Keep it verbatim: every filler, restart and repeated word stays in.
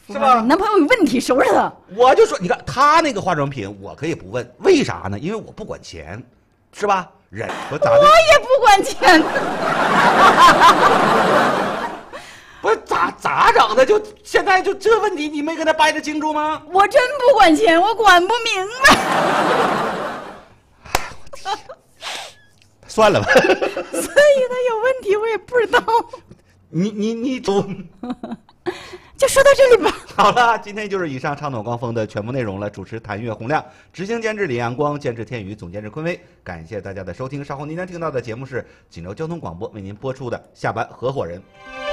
是吧？ 你男朋友有问题，收拾他。 我就说，你看他那个化妆品，我可以不问，为啥呢？因为我不管钱，是吧？人我咋的？ 我也不管钱。 不是咋咋整的？就现在就这问题，你没跟他掰得清楚吗？ 我真不管钱，我管不明白。 算了吧。 所以他有问题，我也不知道。 你你你都。 就说到这里吧。 好了，今天就是以上长短光风的全部内容了。主持谭月、洪亮，执行监制李阳光，监制天宇，总监制坤威。感谢大家的收听。稍后您将听到的节目是锦州交通广播为您播出的《下班合伙人》。